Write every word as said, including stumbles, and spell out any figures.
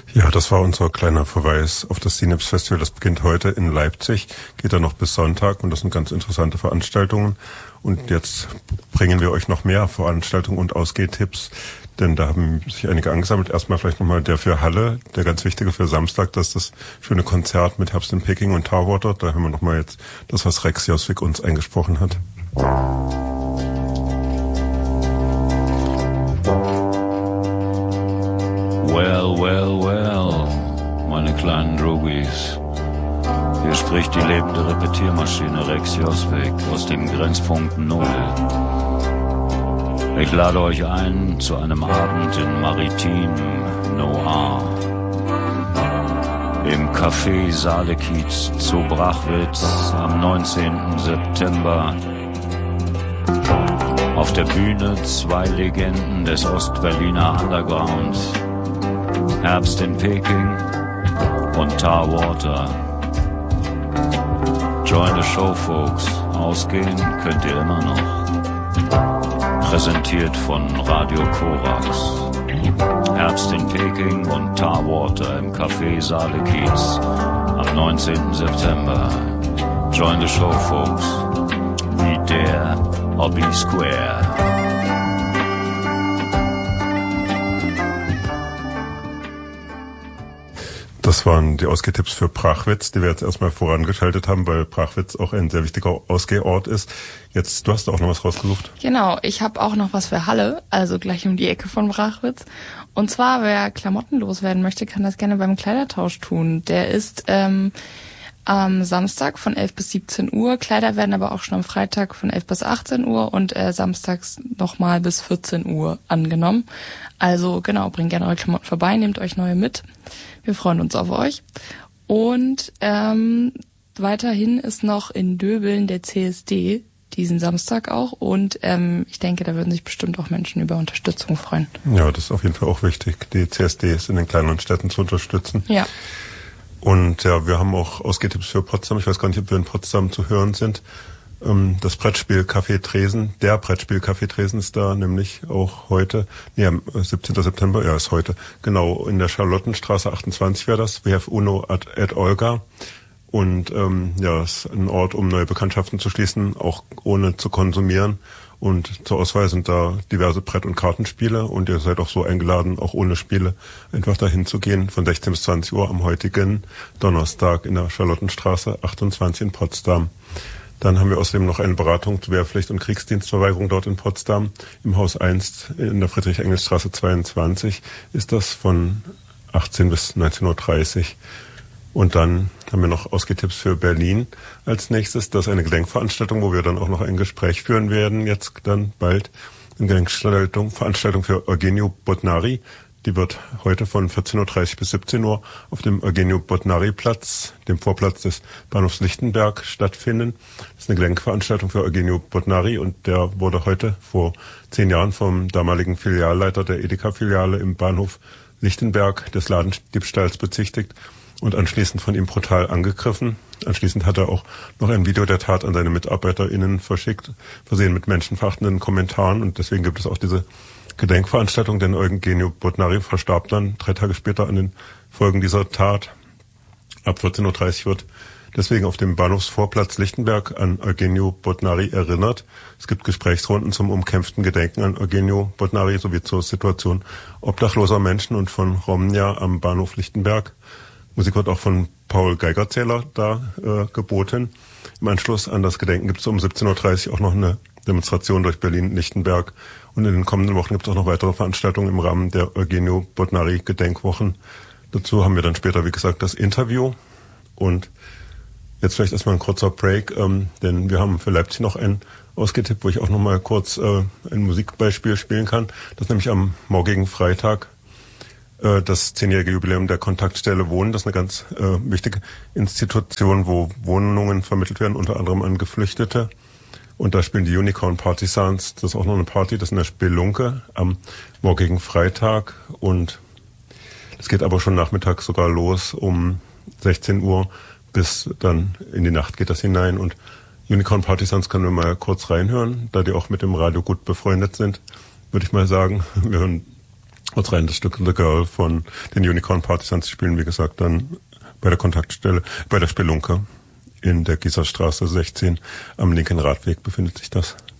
Ja, das war unser kleiner Verweis auf das Synapse Festival. Das beginnt heute in Leipzig, geht dann noch bis Sonntag und das sind ganz interessante Veranstaltungen. Und jetzt bringen wir euch noch mehr Veranstaltungen und Ausgehtipps, denn da haben sich einige angesammelt. Erstmal vielleicht nochmal der für Halle, der ganz wichtige für Samstag, das ist das schöne Konzert mit Herbst in Peking und Tarwater. Da haben wir nochmal jetzt das, was Rex Joswig uns eingesprochen hat. Well, well, well, meine kleinen Droogies. Hier spricht die lebende Repetiermaschine Rex Joswig aus dem Grenzpunkt Null. Ich lade euch ein zu einem Abend in Maritim Noir. Im Café Saalekiez zu Brachwitz am neunzehnten September. Auf der Bühne zwei Legenden des Ostberliner Underground. Herbst in Peking und Tarwater. Join the show, folks. Ausgehen könnt ihr immer noch. Präsentiert von Radio Korax. Herbst in Peking und Tarwater im Café Saalekiez am neunzehnten September. Join the show, folks. Be there or be square. Das waren die Ausgehtipps für Brachwitz, die wir jetzt erstmal vorangeschaltet haben, weil Brachwitz auch ein sehr wichtiger Ausgehort ist. Jetzt, du hast auch noch was rausgesucht. Genau, ich habe auch noch was für Halle, also gleich um die Ecke von Brachwitz. Und zwar, wer Klamotten loswerden möchte, kann das gerne beim Kleidertausch tun. Der ist ähm, am Samstag von elf bis siebzehn Uhr. Kleider werden aber auch schon am Freitag von elf bis achtzehn Uhr und äh, samstags nochmal bis vierzehn Uhr angenommen. Also genau, bringt gerne eure Klamotten vorbei, nehmt euch neue mit. Wir freuen uns auf euch. Und ähm, weiterhin ist noch in Döbeln der C S D, diesen Samstag auch. Und ähm, ich denke, da würden sich bestimmt auch Menschen über Unterstützung freuen. Ja, das ist auf jeden Fall auch wichtig, die C S Ds in den kleineren Städten zu unterstützen. Ja. Und ja, wir haben auch Ausgehtipps für Potsdam. Ich weiß gar nicht, ob wir in Potsdam zu hören sind. Das Brettspiel Café Tresen, der Brettspiel Café Tresen ist da nämlich auch heute, nee, am siebzehnten September, ja, ist heute, genau, in der Charlottenstraße achtundzwanzig wäre das, W F Uno at, at Olga. Und ähm, ja, es ist ein Ort, um neue Bekanntschaften zu schließen, auch ohne zu konsumieren. Und zur Auswahl sind da diverse Brett- und Kartenspiele und ihr seid auch so eingeladen, auch ohne Spiele einfach dahin zu gehen, von sechzehn bis zwanzig Uhr am heutigen Donnerstag in der Charlottenstraße achtundzwanzig in Potsdam. Dann haben wir außerdem noch eine Beratung zur Wehrpflicht und Kriegsdienstverweigerung dort in Potsdam. Im Haus eins in der Friedrich-Engels-Straße zweiundzwanzig ist das von achtzehn bis neunzehn Uhr dreißig. Und dann haben wir noch Ausgehtipps für Berlin als nächstes. Das ist eine Gedenkveranstaltung, wo wir dann auch noch ein Gespräch führen werden, jetzt dann bald. Eine Gedenkveranstaltung Veranstaltung für Eugenio Bodnari. Die wird heute von vierzehn Uhr dreißig bis siebzehn Uhr auf dem Eugenio-Bodnari-Platz, dem Vorplatz des Bahnhofs Lichtenberg, stattfinden. Das ist eine Gedenkveranstaltung für Eugenio Bodnari und der wurde heute vor zehn Jahren vom damaligen Filialleiter der Edeka-Filiale im Bahnhof Lichtenberg des Ladendiebstahls bezichtigt und anschließend von ihm brutal angegriffen. Anschließend hat er auch noch ein Video der Tat an seine MitarbeiterInnen verschickt, versehen mit menschenverachtenden Kommentaren und deswegen gibt es auch diese Gedenkveranstaltung, denn Eugenio Bodnari verstarb dann drei Tage später an den Folgen dieser Tat. Ab vierzehn Uhr dreißig wird deswegen auf dem Bahnhofsvorplatz Lichtenberg an Eugenio Bodnari erinnert. Es gibt Gesprächsrunden zum umkämpften Gedenken an Eugenio Bodnari sowie zur Situation obdachloser Menschen und von Romnia am Bahnhof Lichtenberg. Musik wird auch von Paul Geigerzähler da äh, geboten. Im Anschluss an das Gedenken gibt es um siebzehn Uhr dreißig auch noch eine Demonstration durch Berlin-Lichtenberg. Und in den kommenden Wochen gibt es auch noch weitere Veranstaltungen im Rahmen der Eugenio Bodnari Gedenkwochen. Dazu haben wir dann später, wie gesagt, das Interview. Und jetzt vielleicht erstmal ein kurzer Break, ähm, denn wir haben für Leipzig noch ein ausgetippt, wo ich auch noch mal kurz äh, ein Musikbeispiel spielen kann. Das ist nämlich am morgigen Freitag äh, das zehnjährige Jubiläum der Kontaktstelle Wohnen. Das ist eine ganz äh, wichtige Institution, wo Wohnungen vermittelt werden, unter anderem an Geflüchtete. Und da spielen die Unicorn Partisans, das ist auch noch eine Party, das ist in der Spelunke am morgigen Freitag. Und es geht aber schon nachmittags sogar los, um sechzehn Uhr bis dann in die Nacht geht das hinein. Und Unicorn Partisans können wir mal kurz reinhören, da die auch mit dem Radio gut befreundet sind, würde ich mal sagen. Wir hören als rein das Stück The Girl von den Unicorn Partisans. Die spielen, wie gesagt, dann bei der Kontaktstelle, bei der Spelunke in der Gießerstraße sechzehn am linken Radweg befindet sich das.